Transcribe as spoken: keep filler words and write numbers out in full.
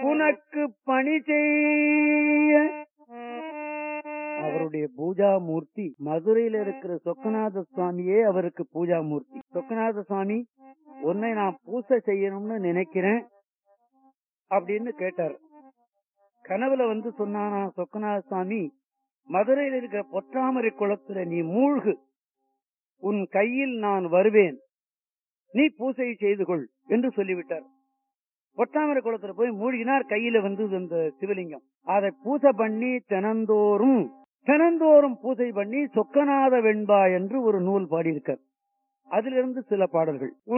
உனக்கு பணி செய்ய அவருடைய பூஜா மூர்த்தி மதுரையில இருக்கிற சொக்கநாத சுவாமியே அவருக்கு பூஜா மூர்த்தி. சொக்கநாத சுவாமி உன்னை நான் பூசை செய்யணும்னு நினைக்கிறேன் அப்படின்னு கேட்டார். கனவுல வந்து சொன்னானா சொக்கநாத சுவாமி, மதுரையில் இருக்கிற பொற்றாமரை குளத்துல நீ மூழ்கு, உன் கையில் நான் வருவேன், நீ பூசை செய்து கொள் என்று சொல்லிவிட்டார். பொற்றாமரை குளத்துல போய் மூழ்கினார். கையில வந்து இந்த சிவலிங்கம். அதை பூசை பண்ணி தினந்தோறும் தினந்தோறும் பூசை பண்ணி சொக்கநாத வெண்பா என்று ஒரு நூல் பாடியிருக்கார். அதிலிருந்து சில பாடல்கள்.